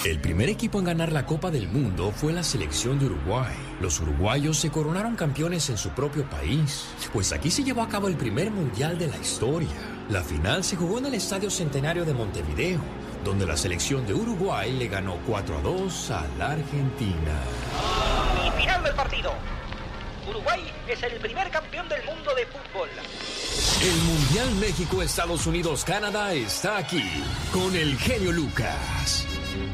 El primer equipo en ganar la Copa del Mundo fue la selección de Uruguay. Los uruguayos se coronaron campeones en su propio país, pues aquí se llevó a cabo el primer mundial de la historia. La final se jugó en el Estadio Centenario de Montevideo, donde la selección de Uruguay le ganó 4-2 a la Argentina. Y final del partido. Uruguay es el primer campeón del mundo de fútbol. El Mundial México-Estados Unidos-Canadá está aquí, con el genio Lucas.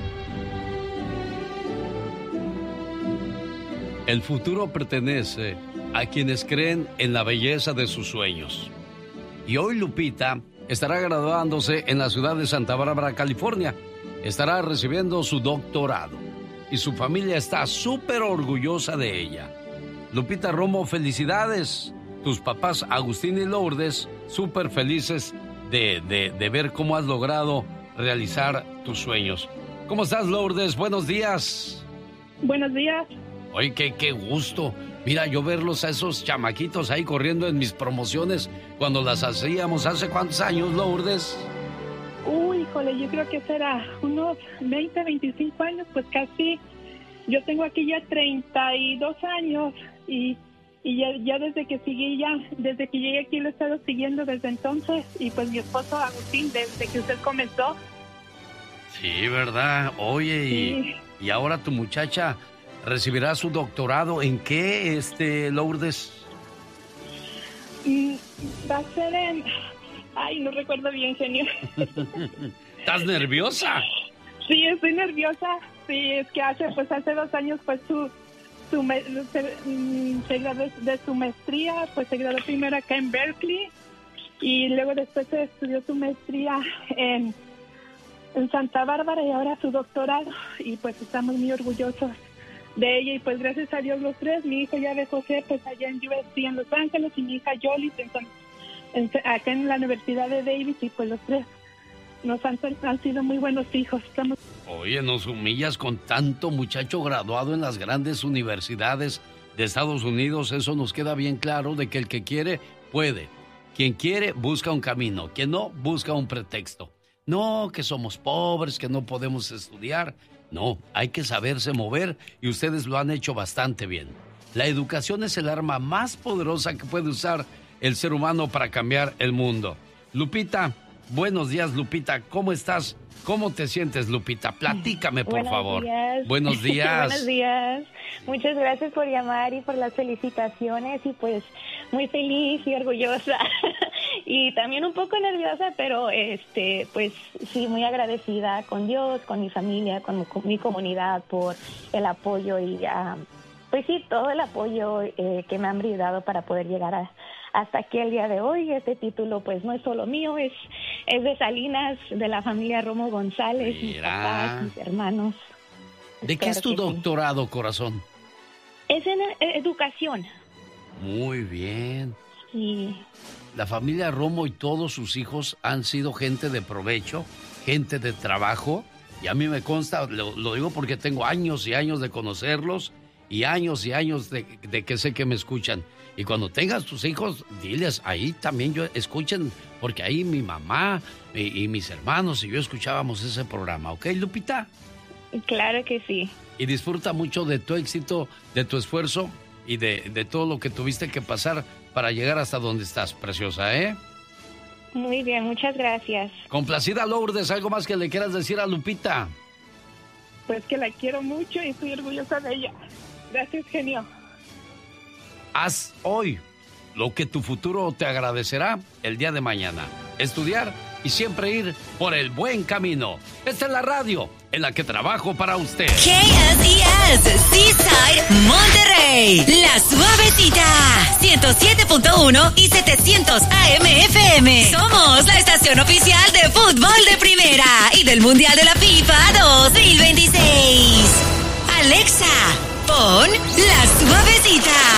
El futuro pertenece a quienes creen en la belleza de sus sueños. Y hoy Lupita estará graduándose en la ciudad de Santa Bárbara, California. Estará recibiendo su doctorado. Y su familia está súper orgullosa de ella. Lupita Romo, felicidades. Tus papás Agustín y Lourdes, súper felices de ver cómo has logrado realizar tus sueños. ¿Cómo estás, Lourdes? Buenos días. Buenos días. Oye, qué gusto. Mira, yo verlos a esos chamaquitos ahí corriendo en mis promociones cuando las hacíamos. ¿Hace cuántos años, Lourdes? Uy, híjole, yo creo que será unos 20, 25 años, pues casi. Yo tengo aquí ya 32 años y ya desde que llegué aquí lo he estado siguiendo desde entonces. Y pues mi esposo Agustín, desde que usted comenzó. Sí, ¿verdad? Oye, sí. Y ahora tu muchacha recibirá su doctorado. ¿En qué, Lourdes? Va a ser en... Ay, no recuerdo bien, genio. ¿Estás nerviosa? Sí, estoy nerviosa. Sí, es que hace 2 años pues se graduó de su maestría, pues se graduó primero acá en Berkeley y luego después se estudió su maestría en Santa Bárbara y ahora su doctorado, y pues estamos muy orgullosos de ella. Y pues gracias a Dios los tres, mi hijo ya de José pues allá en USC en Los Ángeles y mi hija Yoli acá en la Universidad de Davis, y pues los tres nos han sido muy buenos hijos. Oye, nos humillas con tanto muchacho graduado en las grandes universidades de Estados Unidos. Eso nos queda bien claro de que el que quiere, puede. Quien quiere, busca un camino. Quien no, busca un pretexto. No, que somos pobres, que no podemos estudiar. No, hay que saberse mover y ustedes lo han hecho bastante bien. La educación es el arma más poderosa que puede usar el ser humano para cambiar el mundo. Lupita, buenos días, Lupita. ¿Cómo estás? ¿Cómo te sientes, Lupita? Platícame, por favor. Días. Buenos días. Buenos días. Muchas gracias por llamar y por las felicitaciones, y pues muy feliz y orgullosa y también un poco nerviosa, pero pues sí, muy agradecida con Dios, con mi familia, con mi comunidad por el apoyo y pues sí, todo el apoyo que me han brindado para poder llegar hasta aquí el día de hoy. Este título pues no es solo mío, es de Salinas, de la familia Romo González. Mira. Mis papás, mis hermanos. ¿De qué es tu doctorado, sí, corazón? Es en educación. Muy bien. Sí. La familia Romo y todos sus hijos han sido gente de provecho, gente de trabajo, y a mí me consta, lo digo porque tengo años y años de conocerlos y años de que sé que me escuchan. Y cuando tengas tus hijos, diles, ahí también escuchen, porque ahí mi mamá y mis hermanos y yo escuchábamos ese programa. ¿Ok, Lupita? Claro que sí. Y disfruta mucho de tu éxito, de tu esfuerzo y de todo lo que tuviste que pasar para llegar hasta donde estás, preciosa, ¿eh? Muy bien, muchas gracias. Complacida, Lourdes, ¿algo más que le quieras decir a Lupita? Pues que la quiero mucho y estoy orgullosa de ella. Gracias, genio. Haz hoy lo que tu futuro te agradecerá el día de mañana. Estudiar y siempre ir por el buen camino. Esta es la radio en la que trabajo para usted. KSES, Seaside, Monterrey. La Suavecita, 107.1 y 700 AM FM. Somos la estación oficial de fútbol de primera y del Mundial de la FIFA 2026. Alexa, pon La Suavecita.